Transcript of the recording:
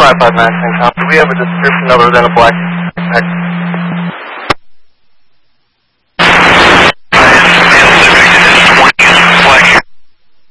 559 St. Tom. Do we have a description other than a black